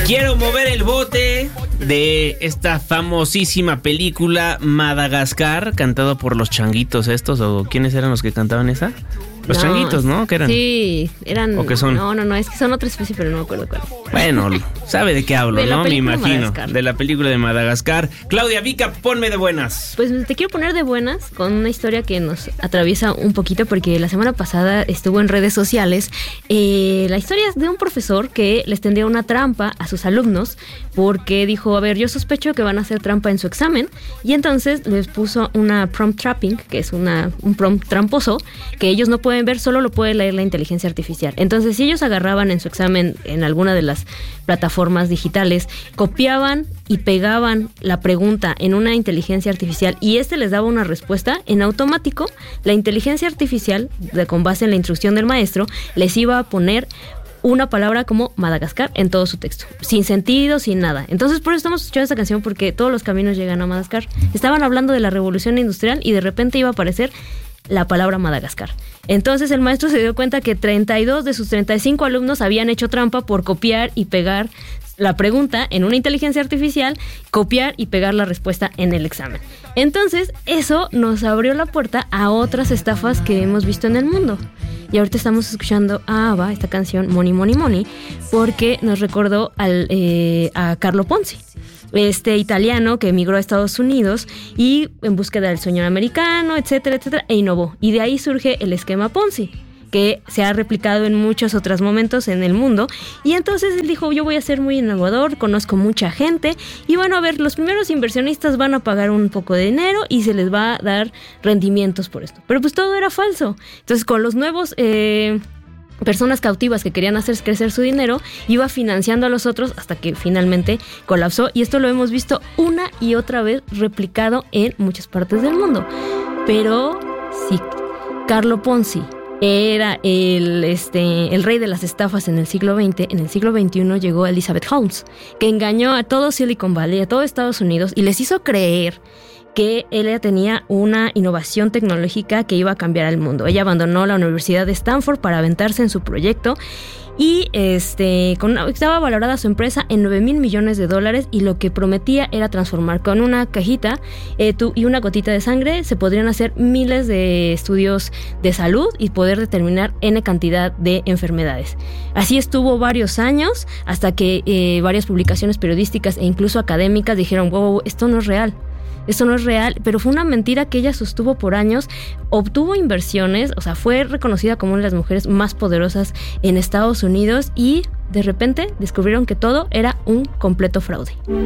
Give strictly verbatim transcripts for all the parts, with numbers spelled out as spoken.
Quiero mover el bote de esta famosísima película Madagascar, cantado por los changuitos estos, o ¿quiénes eran los que cantaban esa? Los no, changuitos, ¿no? ¿Qué eran? Sí, eran... ¿O qué son? No, no, no, es que son otra especie, pero no me acuerdo cuál. Bueno, sabe de qué hablo, de ¿no? Me imagino. De, de la película de Madagascar. Claudia Vica, ponme de buenas. Pues te quiero poner de buenas con una historia que nos atraviesa un poquito, porque la semana pasada estuvo en redes sociales. Eh, la historia es de un profesor que les tendía una trampa a sus alumnos, porque dijo, a ver, yo sospecho que van a hacer trampa en su examen, y entonces les puso una prompt trapping, que es una, un prompt tramposo, que ellos no pueden ver, solo lo puede leer la inteligencia artificial. Entonces, si ellos agarraban en su examen en alguna de las plataformas digitales, copiaban y pegaban la pregunta en una inteligencia artificial y este les daba una respuesta, en automático, la inteligencia artificial, de, con base en la instrucción del maestro, les iba a poner una palabra como Madagascar en todo su texto, sin sentido, sin nada. Entonces, por eso estamos escuchando esta canción, porque todos los caminos llegan a Madagascar. Estaban hablando de la revolución industrial y de repente iba a aparecer la palabra Madagascar. Entonces el maestro se dio cuenta que treinta y dos de sus treinta y cinco alumnos habían hecho trampa por copiar y pegar la pregunta en una inteligencia artificial, copiar y pegar la respuesta en el examen. Entonces eso nos abrió la puerta a otras estafas que hemos visto en el mundo. Y ahorita estamos escuchando a ABBA, esta canción Money, Money, Money, porque nos recordó al, eh, a Carlo Ponzi, este italiano que emigró a Estados Unidos y en búsqueda del sueño americano, etcétera, etcétera, e innovó. Y de ahí surge el esquema Ponzi, que se ha replicado en muchos otros momentos en el mundo. Y entonces él dijo, yo voy a ser muy innovador, conozco mucha gente, y bueno, a ver, los primeros inversionistas van a pagar un poco de dinero y se les va a dar rendimientos por esto. Pero pues todo era falso. Entonces con los nuevos... Eh, personas cautivas que querían hacer crecer su dinero, iba financiando a los otros hasta que finalmente colapsó, y esto lo hemos visto una y otra vez replicado en muchas partes del mundo. Pero si Carlo Ponzi era el, este, el rey de las estafas en el siglo veinte, en el siglo veintiuno llegó Elizabeth Holmes, que engañó a todo Silicon Valley, a todo Estados Unidos, y les hizo creer que ella tenía una innovación tecnológica que iba a cambiar el mundo. Ella abandonó la Universidad de Stanford para aventarse en su proyecto y este, con una, estaba valorada su empresa en nueve mil millones de dólares, y lo que prometía era transformar con una cajita eh, tu, y una gotita de sangre se podrían hacer miles de estudios de salud y poder determinar N cantidad de enfermedades. Así estuvo varios años hasta que eh, varias publicaciones periodísticas e incluso académicas dijeron, wow, esto no es real. Esto no es real, pero fue una mentira que ella sostuvo por años, obtuvo inversiones, o sea, fue reconocida como una de las mujeres más poderosas en Estados Unidos, y de repente descubrieron que todo era un completo fraude.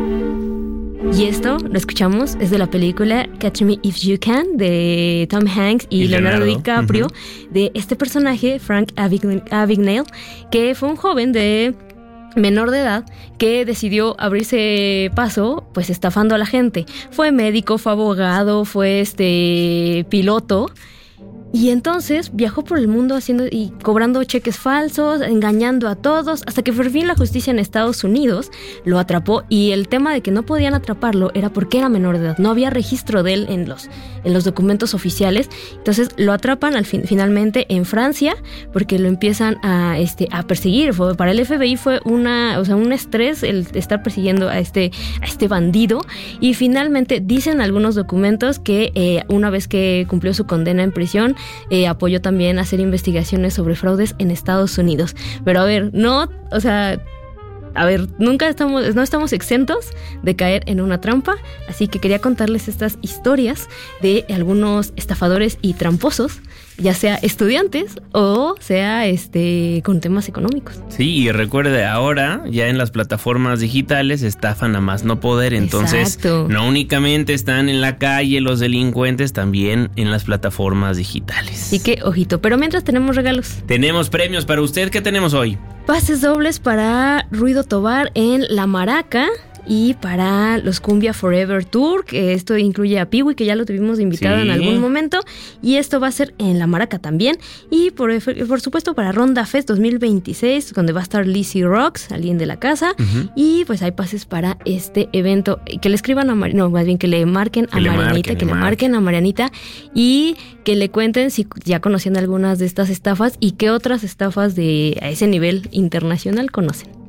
Y esto, lo escuchamos, es de la película Catch Me If You Can, de Tom Hanks y, y Leonardo, Leonardo DiCaprio, uh-huh. de este personaje, Frank Abagnale, que fue un joven de... menor de edad que decidió abrirse paso pues estafando a la gente. Fue médico, fue abogado, fue este piloto, y entonces viajó por el mundo haciendo y cobrando cheques falsos, engañando a todos, hasta que por fin la justicia en Estados Unidos lo atrapó. Y el tema de que no podían atraparlo era porque era menor de edad, no había registro de él en los, en los documentos oficiales. Entonces lo atrapan al fin, finalmente en Francia, porque lo empiezan a, este, a perseguir. Fue, para el F B I fue una, o sea, un estrés el estar persiguiendo a este, a este bandido, y finalmente dicen algunos documentos que eh, una vez que cumplió su condena en prisión, Eh, apoyó también a hacer investigaciones sobre fraudes en Estados Unidos. Pero a ver, no, o sea, a ver, nunca estamos, no estamos exentos de caer en una trampa, así que quería contarles estas historias de algunos estafadores y tramposos, ya sea estudiantes o sea este con temas económicos. Sí, y recuerde, ahora ya en las plataformas digitales estafan a más no poder, entonces Exacto. no únicamente están en la calle los delincuentes, también en las plataformas digitales. Así que ojito, pero mientras tenemos regalos. Tenemos premios para usted. ¿Qué tenemos hoy? Pases dobles para Ruido Tobar en La Maraca y para los Cumbia Forever Tour, que esto incluye a Piwi, que ya lo tuvimos invitado sí. en algún momento, y esto va a ser en La Maraca también, y por, por supuesto para Ronda Fest dos mil veintiséis, donde va a estar Lizzy Rocks, alguien de la casa, uh-huh. y pues hay pases para este evento, que le escriban a Mar- no, más bien que le marquen a que Marianita, marquen, que le marquen. marquen a Marianita, y que le cuenten si ya conocían algunas de estas estafas y qué otras estafas de a ese nivel internacional conocen.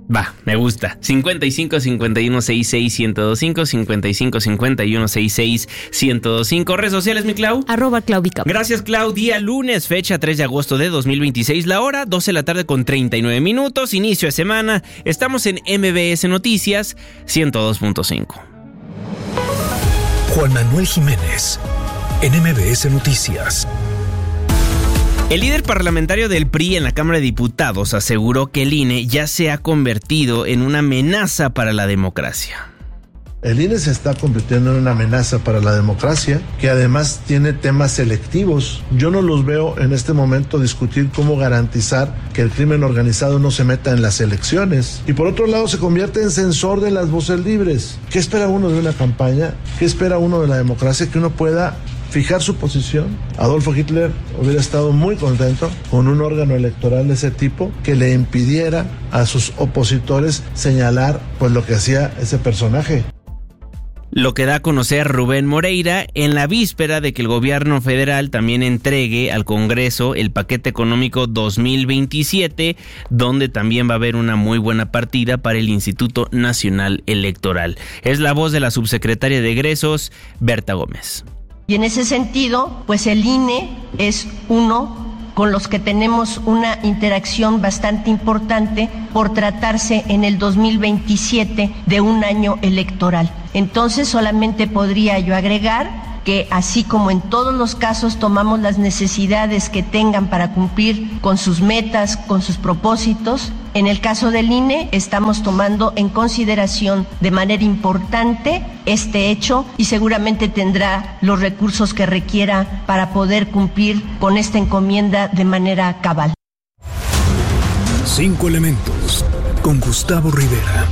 Va, me gusta. cincuenta y cinco cincuenta y uno sesenta y seis ciento veinticinco, cincuenta y cinco cincuenta y uno sesenta y seis ciento veinticinco. Redes sociales, mi Clau. Arroba Claudica. Gracias, Clau. Día lunes, fecha tres de agosto de dos mil veintiséis. La hora, doce de la tarde con treinta y nueve minutos. Inicio de semana. Estamos en M B S Noticias ciento dos punto cinco. Juan Manuel Jiménez, en M B S Noticias. El líder parlamentario del P R I en la Cámara de Diputados aseguró que el I N E ya se ha convertido en una amenaza para la democracia. El I N E se está convirtiendo en una amenaza para la democracia, que además tiene temas selectivos. Yo no los veo en este momento discutir cómo garantizar que el crimen organizado no se meta en las elecciones. Y por otro lado se convierte en censor de las voces libres. ¿Qué espera uno de una campaña? ¿Qué espera uno de la democracia? Que uno pueda fijar su posición. Adolfo Hitler hubiera estado muy contento con un órgano electoral de ese tipo que le impidiera a sus opositores señalar pues lo que hacía ese personaje. Lo que da a conocer Rubén Moreira en la víspera de que el gobierno federal también entregue al Congreso el paquete económico dos mil veintisiete, donde también va a haber una muy buena partida para el Instituto Nacional Electoral. Es la voz de la subsecretaria de Egresos, Berta Gómez. Y en ese sentido, pues el I N E es uno con los que tenemos una interacción bastante importante por tratarse en el dos mil veintisiete de un año electoral. Entonces, solamente podría yo agregar que así como en todos los casos tomamos las necesidades que tengan para cumplir con sus metas, con sus propósitos, en el caso del I N E estamos tomando en consideración de manera importante este hecho y seguramente tendrá los recursos que requiera para poder cumplir con esta encomienda de manera cabal. Cinco elementos con Gustavo Rivera.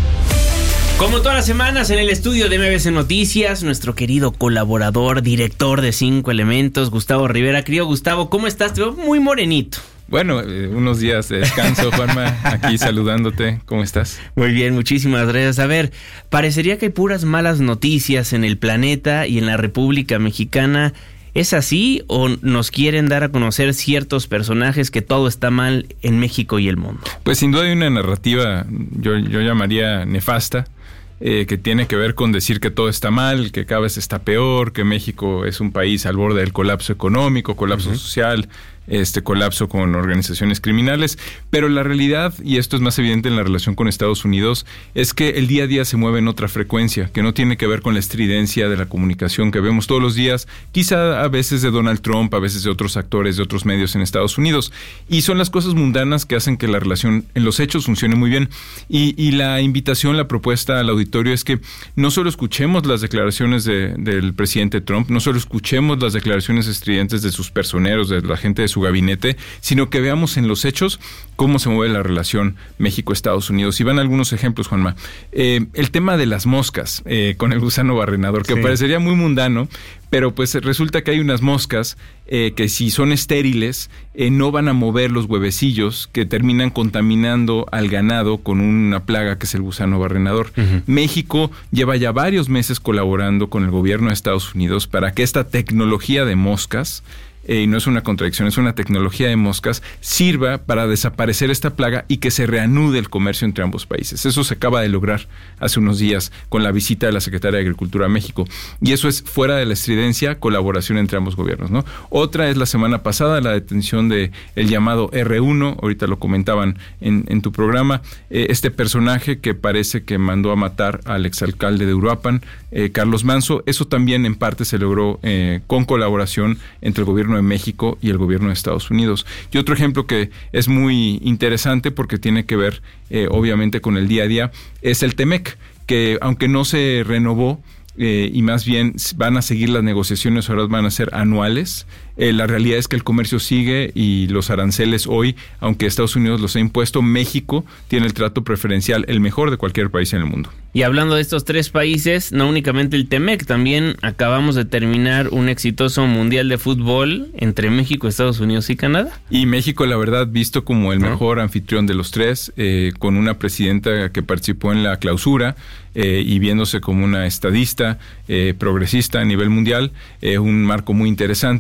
Como todas las semanas en el estudio de M B S Noticias, nuestro querido colaborador, director de Cinco Elementos, Gustavo Rivera. Querido Gustavo, ¿cómo estás? Te veo muy morenito. Bueno, eh, unos días de descanso, Juanma, aquí saludándote. ¿Cómo estás? Muy bien, muchísimas gracias. A ver, parecería que hay puras malas noticias en el planeta y en la República Mexicana. ¿Es así o nos quieren dar a conocer ciertos personajes que todo está mal en México y el mundo? Pues sin duda hay una narrativa, yo, yo llamaría nefasta, eh, que tiene que ver con decir que todo está mal, que cada vez está peor, que México es un país al borde del colapso económico, colapso uh-huh. social, este colapso con organizaciones criminales, pero la realidad, y esto es más evidente en la relación con Estados Unidos, es que el día a día se mueve en otra frecuencia, que no tiene que ver con la estridencia de la comunicación que vemos todos los días, quizá a veces de Donald Trump, a veces de otros actores, de otros medios en Estados Unidos, y son las cosas mundanas que hacen que la relación en los hechos funcione muy bien, y, y la invitación, la propuesta al auditorio es que no solo escuchemos las declaraciones de, del presidente Trump, no solo escuchemos las declaraciones estridentes de sus personeros, de la gente de su gabinete, sino que veamos en los hechos cómo se mueve la relación México-Estados Unidos. Y van algunos ejemplos, Juanma. Eh, el tema de las moscas eh, con el gusano barrenador, que sí. parecería muy mundano, pero pues resulta que hay unas moscas eh, que si son estériles eh, no van a mover los huevecillos que terminan contaminando al ganado con una plaga que es el gusano barrenador. Uh-huh. México lleva ya varios meses colaborando con el gobierno de Estados Unidos para que esta tecnología de moscas, Eh, y no es una contradicción, es una tecnología de moscas, sirva para desaparecer esta plaga y que se reanude el comercio entre ambos países. Eso se acaba de lograr hace unos días con la visita de la Secretaria de Agricultura a México. Y eso es, fuera de la estridencia, colaboración entre ambos gobiernos, ¿no? Otra es la semana pasada, la detención de el llamado erre uno, ahorita lo comentaban en, en tu programa, eh, este personaje que parece que mandó a matar al exalcalde de Uruapan, eh, Carlos Manzo. Eso también en parte se logró eh, con colaboración entre el gobierno de México y el gobierno de Estados Unidos. Y otro ejemplo que es muy interesante porque tiene que ver eh, obviamente con el día a día es el Temec, que aunque no se renovó eh, y más bien van a seguir las negociaciones, ahora van a ser anuales, eh, la realidad es que el comercio sigue y los aranceles hoy, aunque Estados Unidos los ha impuesto, México tiene el trato preferencial, el mejor de cualquier país en el mundo. Y hablando de estos tres países, no únicamente el Temec, también acabamos de terminar un exitoso mundial de fútbol entre México, Estados Unidos y Canadá. Y México, la verdad, visto como el mejor anfitrión de los tres, eh, con una presidenta que participó en la clausura eh, y viéndose como una estadista eh, progresista a nivel mundial, eh, un marco muy interesante.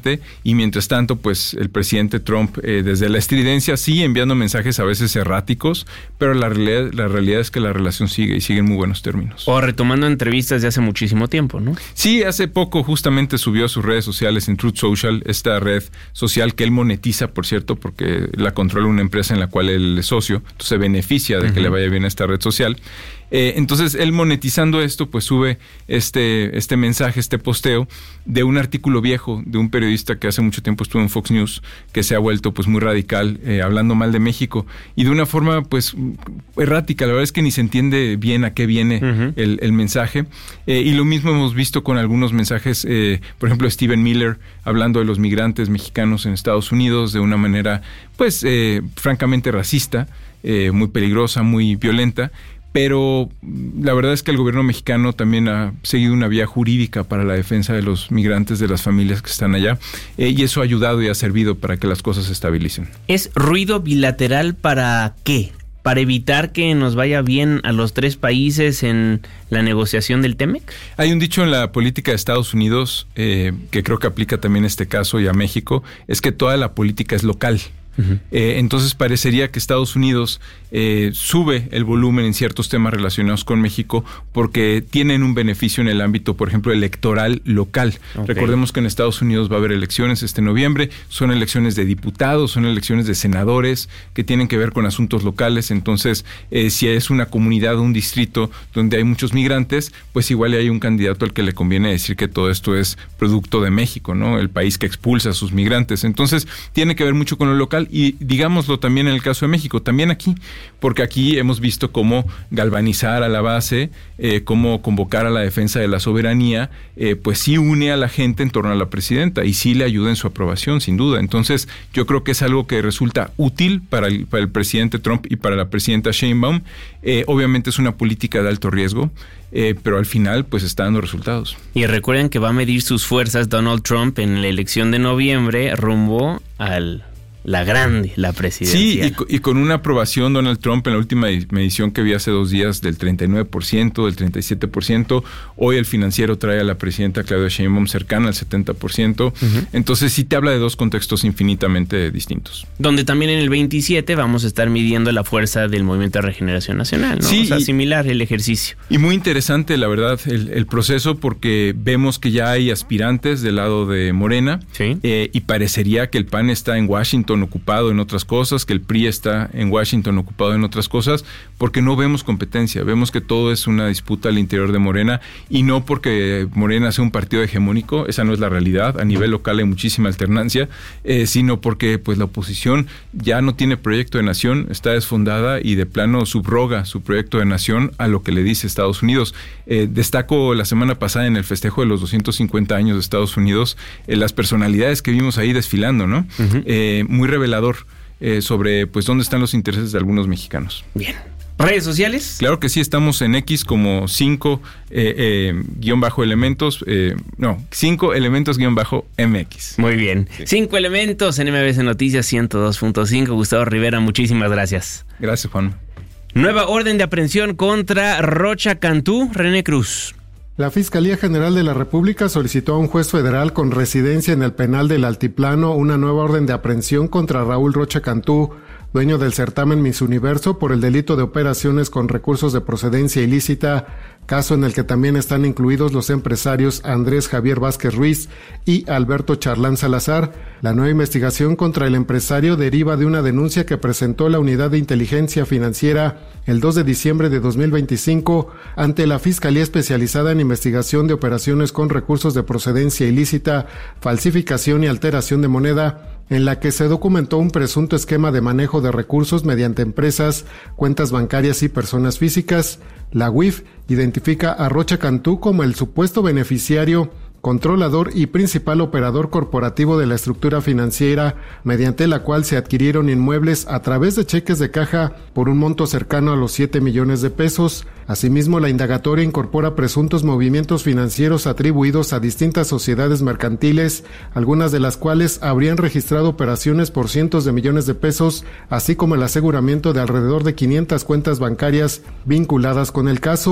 y mientras tanto, pues el presidente Trump, eh, desde la estridencia, sigue enviando mensajes a veces erráticos, pero la realidad, la realidad es que la relación sigue y sigue en muy buenos términos. O retomando entrevistas de hace muchísimo tiempo, ¿no? Sí, hace poco justamente subió a sus redes sociales, en Truth Social, esta red social que él monetiza, por cierto, porque la controla una empresa en la cual él es socio, entonces se beneficia de uh-huh. que le vaya bien a esta red social. Eh, entonces, él monetizando esto, pues sube este, este mensaje, este posteo de un artículo viejo de un periodista que hace mucho tiempo estuvo en Fox News, que se ha vuelto pues muy radical, eh, hablando mal de México, y de una forma pues errática. La verdad es que ni se entiende bien a qué viene uh-huh. el, el mensaje. Eh, y lo mismo hemos visto con algunos mensajes, eh, por ejemplo, Stephen Miller, hablando de los migrantes mexicanos en Estados Unidos de una manera pues eh, francamente racista, eh, muy peligrosa, muy violenta. Pero la verdad es que el gobierno mexicano también ha seguido una vía jurídica para la defensa de los migrantes, de las familias que están allá, eh, y eso ha ayudado y ha servido para que las cosas se estabilicen. ¿Es ruido bilateral para qué? ¿Para evitar que nos vaya bien a los tres países en la negociación del T-M E C? Hay un dicho en la política de Estados Unidos, eh, que creo que aplica también a este caso y a México, es que toda la política es local. Uh-huh. Eh, entonces parecería que Estados Unidos eh, sube el volumen en ciertos temas relacionados con México porque tienen un beneficio en el ámbito, por ejemplo, electoral local. Okay. Recordemos que en Estados Unidos va a haber elecciones este noviembre, son elecciones de diputados, son elecciones de senadores que tienen que ver con asuntos locales. Entonces, eh, si es una comunidad o un distrito donde hay muchos migrantes, pues igual hay un candidato al que le conviene decir que todo esto es producto de México, ¿no? El país que expulsa a sus migrantes. Entonces, tiene que ver mucho con lo local. Y digámoslo también en el caso de México, también aquí, porque aquí hemos visto cómo galvanizar a la base, eh, cómo convocar a la defensa de la soberanía, eh, pues sí une a la gente en torno a la presidenta y sí le ayuda en su aprobación, sin duda. Entonces, yo creo que es algo que resulta útil para el, para el presidente Trump y para la presidenta Sheinbaum. Eh, obviamente es una política de alto riesgo, eh, pero al final pues está dando resultados. Y recuerden que va a medir sus fuerzas Donald Trump en la elección de noviembre rumbo al... la grande, la presidencia. Sí, y, y con una aprobación Donald Trump en la última medición que vi hace dos días del treinta y nueve por ciento, del treinta y siete por ciento. Hoy el Financiero trae a la presidenta Claudia Sheinbaum cercana al setenta por ciento. Uh-huh. Entonces sí te habla de dos contextos infinitamente distintos. Donde también en el veintisiete vamos a estar midiendo la fuerza del Movimiento de Regeneración Nacional, ¿no? Sí, o sea, y, similar el ejercicio. Y muy interesante, la verdad, el, el proceso, porque vemos que ya hay aspirantes del lado de Morena. Sí. Eh, y parecería que el P A N está en Washington ocupado en otras cosas, que el P R I está en Washington ocupado en otras cosas, porque no vemos competencia, vemos que todo es una disputa al interior de Morena, y no porque Morena sea un partido hegemónico, esa no es la realidad. A nivel local hay muchísima alternancia, eh, sino porque pues la oposición ya no tiene proyecto de nación, está desfondada y de plano subroga su proyecto de nación a lo que le dice Estados Unidos. Eh, destaco la semana pasada en el festejo de los doscientos cincuenta años de Estados Unidos, eh, las personalidades que vimos ahí desfilando, ¿no? Uh-huh. Eh, muy revelador eh, sobre pues dónde están los intereses de algunos mexicanos. Bien. ¿Redes sociales? Claro que sí, estamos en X como cinco eh, eh, guión bajo elementos, eh, no, cinco elementos guión bajo M X. Muy bien. Sí. Cinco elementos en M B S Noticias ciento dos punto cinco. Gustavo Rivera, muchísimas gracias. Gracias, Juan. Nueva orden de aprehensión contra Rocha Cantú. René Cruz. La Fiscalía General de la República solicitó a un juez federal con residencia en el penal del Altiplano una nueva orden de aprehensión contra Raúl Rocha Cantú, dueño del certamen Miss Universo, por el delito de operaciones con recursos de procedencia ilícita, caso en el que también están incluidos los empresarios Andrés Javier Vázquez Ruiz y Alberto Charlán Salazar. La nueva investigación contra el empresario deriva de una denuncia que presentó la Unidad de Inteligencia Financiera el dos de diciembre de dos mil veinticinco ante la Fiscalía Especializada en Investigación de Operaciones con Recursos de Procedencia Ilícita, Falsificación y Alteración de Moneda, en la que se documentó un presunto esquema de manejo de recursos mediante empresas, cuentas bancarias y personas físicas. La U I F identifica a Rocha Cantú como el supuesto beneficiario, controlador y principal operador corporativo de la estructura financiera, mediante la cual se adquirieron inmuebles a través de cheques de caja por un monto cercano a los siete millones de pesos. Asimismo, la indagatoria incorpora presuntos movimientos financieros atribuidos a distintas sociedades mercantiles, algunas de las cuales habrían registrado operaciones por cientos de millones de pesos, así como el aseguramiento de alrededor de quinientas cuentas bancarias vinculadas con el caso.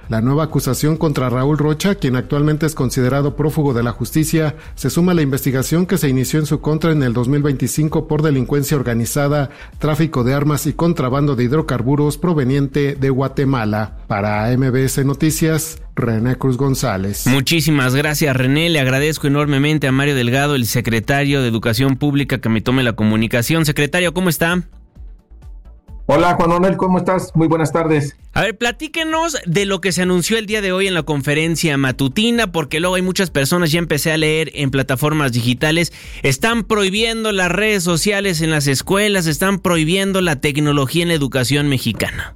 La nueva acusación contra Raúl Rocha, quien actualmente es considerado prófugo de la justicia, se suma a la investigación que se inició en su contra en el dos mil veinticinco por delincuencia organizada, tráfico de armas y contrabando de hidrocarburos proveniente de Guatemala. Para M B S Noticias, René Cruz González. Muchísimas gracias, René. Le agradezco enormemente a Mario Delgado, el secretario de Educación Pública, que me tome la comunicación. Secretario, ¿cómo está? Hola, Juan Manuel, ¿cómo estás? Muy buenas tardes. A ver, platíquenos de lo que se anunció el día de hoy en la conferencia matutina, porque luego hay muchas personas, ya empecé a leer en plataformas digitales, están prohibiendo las redes sociales en las escuelas, están prohibiendo la tecnología en la educación mexicana.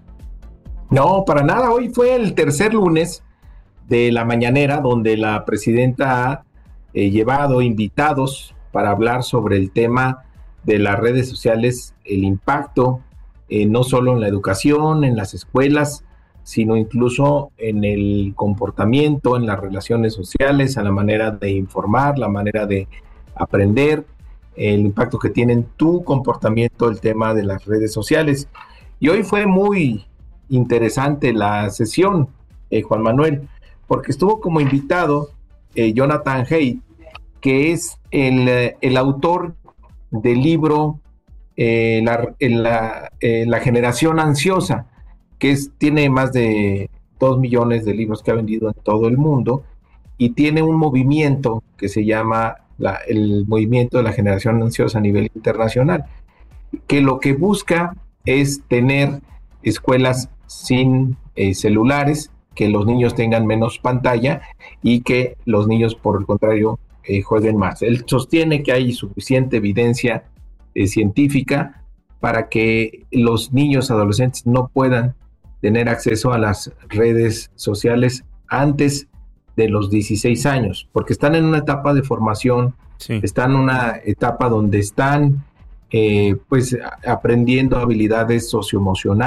No, para nada. Hoy fue el tercer lunes de la mañanera donde la presidenta ha eh, llevado invitados para hablar sobre el tema de las redes sociales, el impacto eh, no solo en la educación, en las escuelas, sino incluso en el comportamiento, en las relaciones sociales, en la manera de informar, la manera de aprender, el impacto que tiene en tu comportamiento el tema de las redes sociales. Y hoy fue muy interesante la sesión, eh, Juan Manuel, porque estuvo como invitado eh, Jonathan Haidt, que es el, el autor del libro eh, la, la, eh, la generación ansiosa, que es, tiene más de dos millones de libros que ha vendido en todo el mundo, y tiene un movimiento que se llama la, el movimiento de la generación ansiosa a nivel internacional, que lo que busca es tener escuelas sin eh, celulares, que los niños tengan menos pantalla y que los niños, por el contrario, eh, jueguen más. Él sostiene que hay suficiente evidencia eh, científica para que los niños adolescentes no puedan tener acceso a las redes sociales antes de los dieciséis años, porque están en una etapa de formación, sí. Están en una etapa donde están eh, pues aprendiendo habilidades socioemocionales,